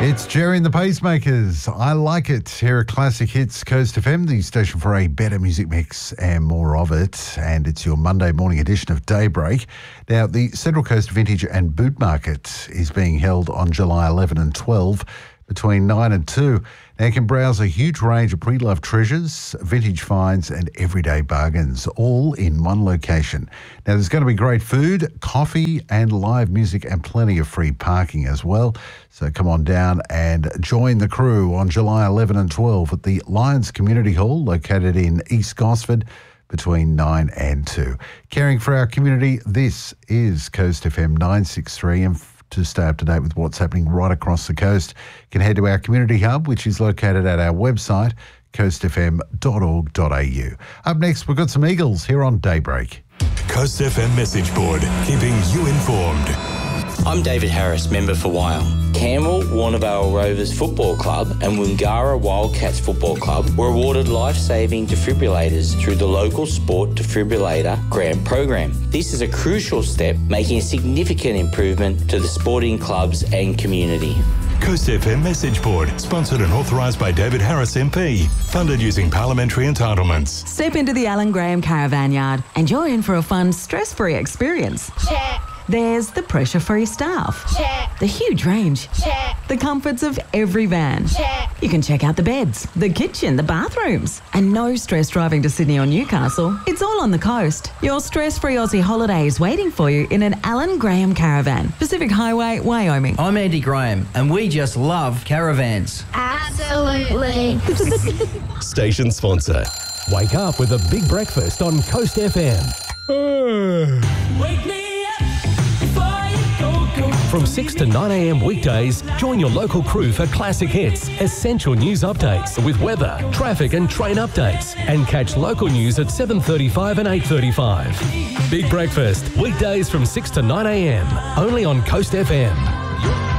It's Jerry and the Pacemakers. I like it. Here at Classic Hits Coast FM, the station for a better music mix and more of it. And it's your Monday morning edition of Daybreak. Now, the Central Coast Vintage and Boot Market is being held on July 11 and 12 between 9 and 2. Now, you can browse a huge range of pre-loved treasures, vintage finds and everyday bargains, all in one location. Now, there's going to be great food, coffee and live music and plenty of free parking as well. So come on down and join the crew on July 11 and 12 at the Lions Community Hall, located in East Gosford, between 9 and 2. Caring for our community, this is Coast FM 963, and to stay up to date with what's happening right across the coast, you can head to our community hub, which is located at our website, coastfm.org.au. Up next, we've got some Eagles here on Daybreak. Coast FM message board, keeping you informed. I'm David Harris, member for Wyong. Camberwell Warrnambool Rovers Football Club and Wingara Wildcats Football Club were awarded life-saving defibrillators through the local Sport Defibrillator Grant Program. This is a crucial step, making a significant improvement to the sporting clubs and community. Coast FM message board, sponsored and authorised by David Harris MP, funded using parliamentary entitlements. Step into the Alan Graham Caravan Yard and you're in for a fun, stress-free experience. Check. There's the pressure-free staff. Check. The huge range. Check. The comforts of every van. Check. You can check out the beds, the kitchen, the bathrooms. And no stress driving to Sydney or Newcastle. It's all on the coast. Your stress-free Aussie holiday is waiting for you in an Alan Graham Caravan, Pacific Highway, Wyoming. I'm Andy Graham, and we just love caravans. Absolutely. Station sponsor. Wake up with a big breakfast on Coast FM. Wake me up before you go. From 6 to 9 a.m. weekdays, join your local crew for Classic Hits, essential news updates with weather, traffic and train updates. And catch local news at 7:35 and 8:35. Big breakfast, weekdays from 6 to 9 a.m. only on Coast FM.